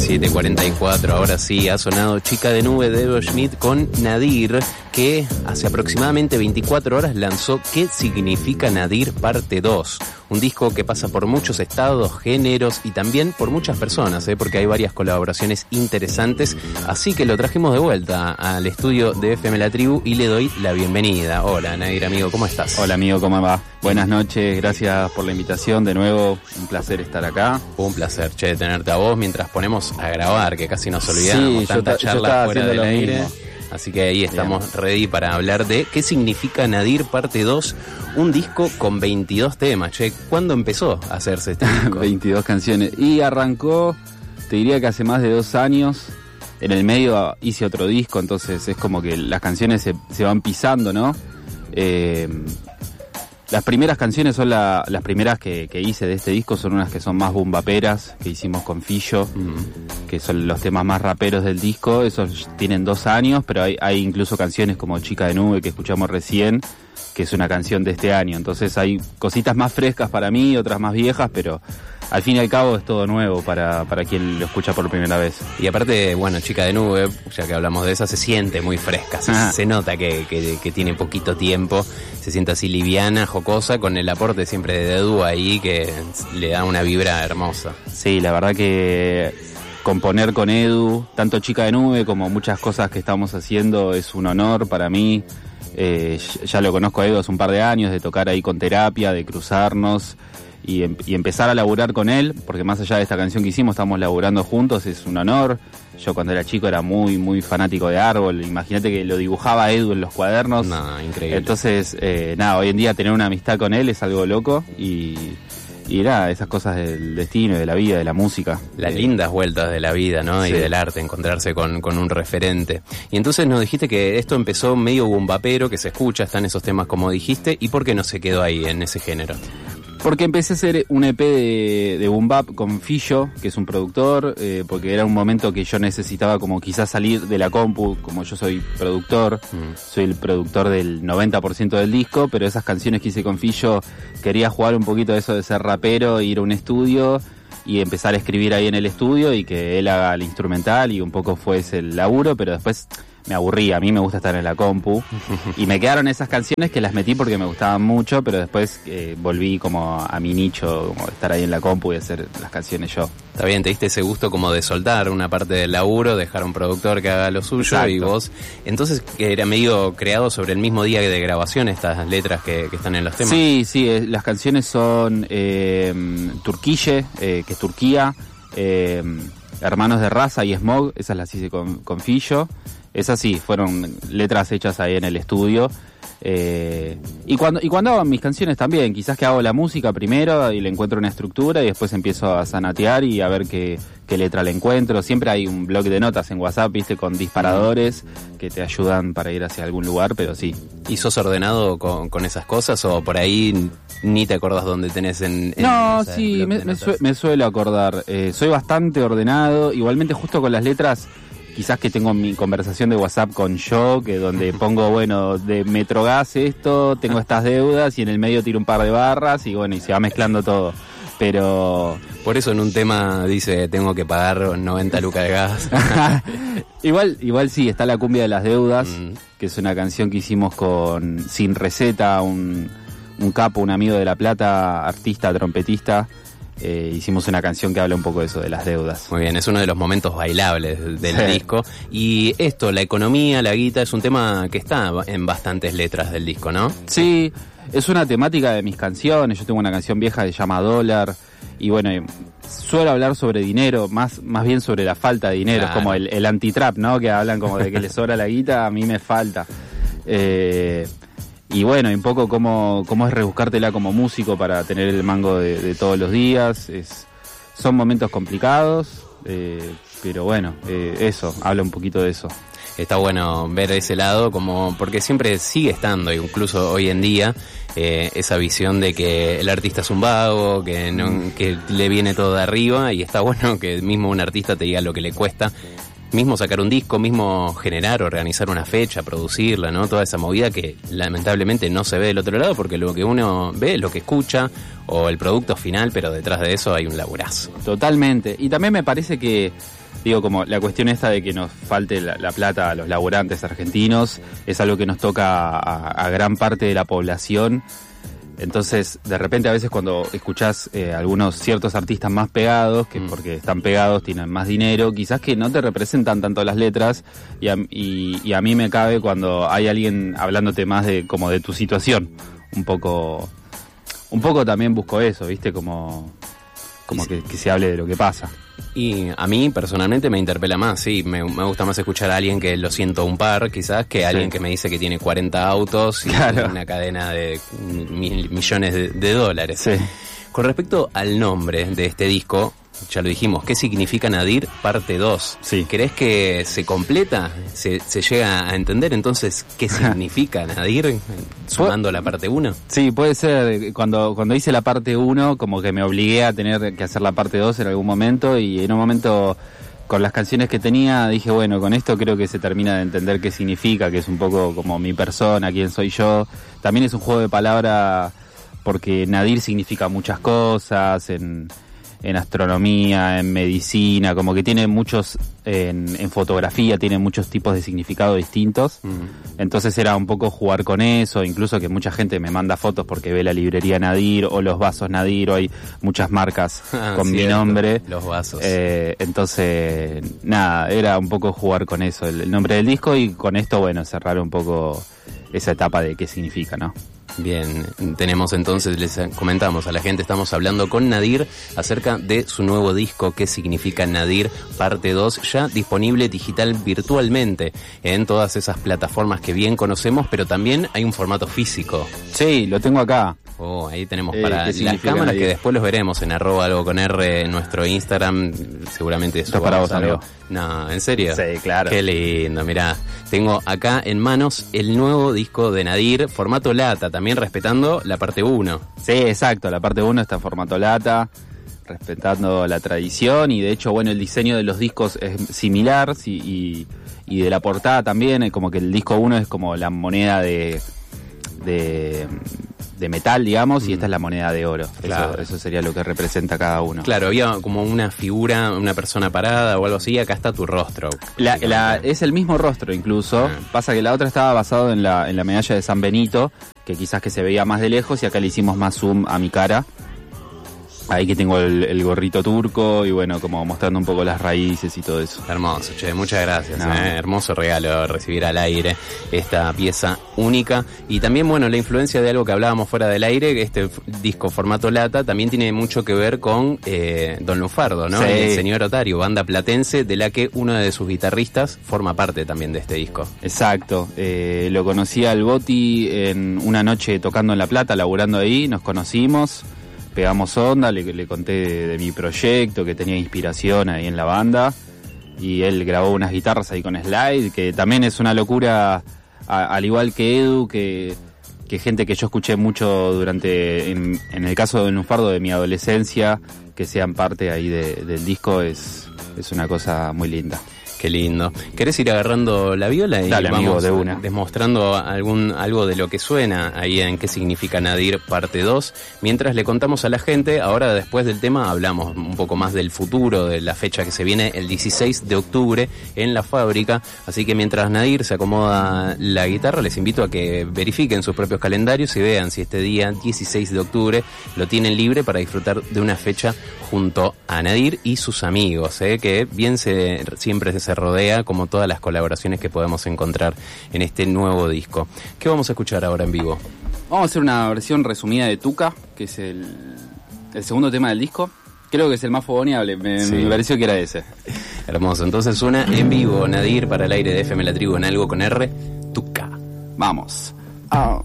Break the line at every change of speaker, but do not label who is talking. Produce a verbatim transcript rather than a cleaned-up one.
diecisiete cuarenta y cuatro, ahora sí ha sonado Chica de Nube de Edo Schmidt con Nadir, que hace aproximadamente veinticuatro horas lanzó ¿Qué significa Nadir? Parte dos. Un disco que pasa por muchos estados, géneros y también por muchas personas, ¿eh? Porque hay varias colaboraciones interesantes, así que lo trajimos de vuelta al estudio de F M La Tribu y le doy la bienvenida. Hola Nadir, amigo, ¿cómo estás?
Hola amigo, ¿cómo va? Buenas noches, gracias por la invitación de nuevo, un placer estar acá.
Un placer, che, tenerte a vos mientras ponemos a grabar, que casi nos olvidamos,
sí,
tanta
yo
charla fuera del aire.
mismo.
Así que ahí estamos Bien. ready para hablar de ¿Qué significa Nadir? Parte dos, un disco con veintidós temas. Che, ¿cuándo empezó a hacerse este disco?
veintidós canciones. Y arrancó, te diría que hace más de dos años. En el medio hice otro disco, entonces es como que las canciones se, se van pisando, ¿no? Eh, las primeras canciones son la, las primeras que, que hice de este disco, son unas que son más bumbaperas, que hicimos con Fillo, mm. que son los temas más raperos del disco. Esos tienen dos años, pero hay, hay incluso canciones como Chica de Nube, que escuchamos recién, que es una canción de este año. Entonces hay cositas más frescas para mí, otras más viejas, pero al fin y al cabo es todo nuevo para, para quien lo escucha por primera vez.
Y aparte, bueno, Chica de Nube, ya que hablamos de esa, se siente muy fresca, se, se nota que, que, que tiene poquito tiempo, se siente así liviana, jocosa, con el aporte siempre de Edu ahí, que le da una vibra hermosa.
Sí, la verdad que componer con Edu, tanto Chica de Nube como muchas cosas que estamos haciendo, es un honor para mí. Eh, ya lo conozco a Edu hace un par de años, de tocar ahí con Terapia, de cruzarnos y, em- y empezar a laburar con él, porque más allá de esta canción que hicimos, estamos laburando juntos, es un honor. Yo cuando era chico era muy, muy fanático de Árbol, imagínate que lo dibujaba Edu en los cuadernos.
No, increíble.
Entonces, eh, nada, hoy en día tener una amistad con él es algo loco y... Y nada, esas cosas del destino, de la vida, de la música.
Las
eh,
lindas vueltas de la vida, ¿no? Sí. Y del arte, encontrarse con, con un referente. Y entonces nos dijiste que esto empezó medio bumbapero, que se escucha, están esos temas como dijiste, ¿y por qué no se quedó ahí en ese género?
Porque empecé a hacer un E P de, de boom bap con Fillo, que es un productor, eh, porque era un momento que yo necesitaba como quizás salir de la compu, como yo soy productor, mm. soy el productor del noventa por ciento del disco, pero esas canciones que hice con Fillo quería jugar un poquito de eso de ser rapero, ir a un estudio y empezar a escribir ahí en el estudio y que él haga el instrumental, y un poco fue ese el laburo, pero después me aburrí, a mí me gusta estar en la compu y me quedaron esas canciones que las metí porque me gustaban mucho, pero después eh, volví como a mi nicho, como estar ahí en la compu y hacer las canciones yo.
Está bien, te diste ese gusto como de soltar una parte del laburo, dejar a un productor que haga lo suyo. Exacto. Y vos, entonces era medio creado sobre el mismo día de grabación estas letras que, que están en los temas.
Sí, sí, eh, las canciones son eh, Turquille, eh, que es Turquía, eh, Hermanos de Raza y Smog, esas las hice con, con Fillo. Esas sí, fueron letras hechas ahí en el estudio. Eh, y cuando y cuando hago mis canciones también, quizás que hago la música primero y le encuentro una estructura y después empiezo a zanatear y a ver qué, qué letra le encuentro. Siempre hay un bloque de notas en WhatsApp, viste, con disparadores que te ayudan para ir hacia algún lugar, pero sí.
¿Y sos ordenado con, con esas cosas o por ahí ni te acordás dónde tenés en, en
No, sí, me, me, su- me suelo acordar. Eh, soy bastante ordenado, igualmente justo con las letras. Quizás que tengo mi conversación de WhatsApp con yo, que donde pongo, bueno, de Metrogas esto, tengo estas deudas y en el medio tiro un par de barras y bueno, y se va mezclando todo. Pero...
Por eso en un tema dice, tengo que pagar noventa lucas de gas.
igual igual sí, está La Cumbia de las Deudas, mm. que es una canción que hicimos con Sin Receta, un, un capo, un amigo de La Plata, artista, trompetista. Eh, hicimos una canción que habla un poco de eso, de las deudas.
Muy bien, es uno de los momentos bailables del sí. disco. Y esto, la economía, la guita, es un tema que está en bastantes letras del disco, ¿no?
Sí, es una temática de mis canciones. Yo tengo una canción vieja que se llama Dólar. Y bueno, suelo hablar sobre dinero, más más bien sobre la falta de dinero. Claro. Es como el, el anti-trap, ¿no? Que hablan como de que les sobra la guita, a mí me falta. Eh... Y bueno, un poco cómo, cómo es rebuscártela como músico para tener el mango de, de todos los días. Es, son momentos complicados, eh, pero bueno, eh, eso, habla un poquito de eso.
Está bueno ver ese lado, como porque siempre sigue estando, incluso hoy en día, eh, esa visión de que el artista es un vago, que, no, que le viene todo de arriba, y está bueno que mismo un artista te diga lo que le cuesta. Mismo sacar un disco, mismo generar, organizar una fecha, producirla, ¿no? Toda esa movida que lamentablemente no se ve del otro lado porque lo que uno ve es lo que escucha o el producto final, pero detrás de eso hay un laburazo.
Totalmente. Y también me parece que digo, como la cuestión esta de que nos falte la, la plata a los laburantes argentinos es algo que nos toca a, a gran parte de la población. Entonces, de repente a veces cuando escuchás eh, algunos ciertos artistas más pegados, que mm. porque están pegados, tienen más dinero, quizás que no te representan tanto las letras, y a, y, y a mí me cabe cuando hay alguien hablándote más de como de tu situación. Un poco, un poco también busco eso, ¿viste? Como, como que, que se hable de lo que pasa.
Y a mí personalmente me interpela más, sí, me, me gusta más escuchar a alguien que lo siento un par, quizás, que a alguien sí. que me dice que tiene cuarenta autos y claro. una cadena de mil millones de, de dólares.
Sí.
Con respecto al nombre de este disco, ya lo dijimos, ¿qué significa Nadir? Parte dos.
Sí.
¿Crees que se completa? ¿Se, se llega a entender entonces qué significa Nadir sumando la parte uno?
Sí, puede ser. Cuando, cuando hice la parte uno, como que me obligué a tener que hacer la parte dos en algún momento, y en un momento con las canciones que tenía dije, bueno, con esto creo que se termina de entender qué significa, que es un poco como mi persona, quién soy yo. También es un juego de palabras porque Nadir significa muchas cosas en... en astronomía, en medicina, como que tiene muchos, en, en fotografía tiene muchos tipos de significado distintos, mm. entonces era un poco jugar con eso, incluso que mucha gente me manda fotos porque ve la librería Nadir o los vasos Nadir, o hay muchas marcas ah, con cierto, mi nombre,
los vasos.
Eh, entonces, nada, era un poco jugar con eso, el, el nombre del disco, y con esto, bueno, cerrar un poco esa etapa de qué significa, ¿no?
Bien, tenemos entonces, les comentamos a la gente, estamos hablando con Nadir acerca de su nuevo disco, ¿Qué significa Nadir? Parte dos, ya disponible digital virtualmente en todas esas plataformas que bien conocemos, pero también hay un formato físico.
Sí, lo tengo acá.
Oh, ahí tenemos eh, para las cámaras Nadir? Que después los veremos en arroba algo con R en nuestro Instagram, seguramente
eso para vos, amigo.
No, ¿en serio?
Sí, claro.
Qué lindo, mirá. Tengo acá en manos el nuevo disco de Nadir, formato lata, también respetando la parte uno.
Sí, exacto, la parte uno está en formato lata, respetando la tradición, y de hecho, bueno, el diseño de los discos es similar, sí, y, y de la portada también, como que el disco uno es como la moneda de... de de metal, digamos, mm. y esta es la moneda de oro. Claro. Eso, eso sería lo que representa cada uno.
Claro, había como una figura, una persona parada o algo así, acá está tu rostro.
La, la, es el mismo rostro incluso, ah. pasa que la otra estaba basado en la, en la medalla de San Benito, que quizás que se veía más de lejos, y acá le hicimos más zoom a mi cara. Ahí que tengo el, el gorrito turco y bueno, como mostrando un poco las raíces y todo eso.
Hermoso, che, muchas gracias. No. Eh, hermoso regalo recibir al aire esta pieza única. Y también, bueno, la influencia de algo que hablábamos fuera del aire, este disco formato lata, también tiene mucho que ver con eh, Don Lunfardo, ¿no?
Sí.
El señor Otario, banda platense de la que uno de sus guitarristas forma parte también de este disco.
Exacto, eh, lo conocí al Boti en una noche tocando en La Plata, laburando ahí, nos conocimos. Pegamos onda, le, le conté de, de mi proyecto, que tenía inspiración ahí en la banda, y él grabó unas guitarras ahí con slide, que también es una locura, a, al igual que Edu, que, que gente que yo escuché mucho durante, en, en el caso de Lunfardo, de mi adolescencia, que sean parte ahí de, del disco, es, es una cosa muy linda.
Qué lindo. ¿Querés ir agarrando la viola y
Dale,
vamos
amigo, de una.
Demostrando algún algo de lo que suena ahí en Qué significa Nadir parte dos? Mientras le contamos a la gente, ahora después del tema hablamos un poco más del futuro, de la fecha que se viene el dieciséis de octubre en la fábrica. Así que mientras Nadir se acomoda la guitarra, les invito a que verifiquen sus propios calendarios y vean si este día dieciséis de octubre lo tienen libre para disfrutar de una fecha junto a Nadir y sus amigos, ¿eh? Que bien se siempre se se rodea, como todas las colaboraciones que podemos encontrar en este nuevo disco. ¿Qué vamos a escuchar ahora en vivo?
Vamos a hacer una versión resumida de Tuca, que es el, el segundo tema del disco. Creo que es el más fogoneable, me, sí. me pareció que era ese.
Hermoso, entonces suena en vivo Nadir para el aire de F M La Tribu en Algo con R, Tuca.
Vamos. Oh.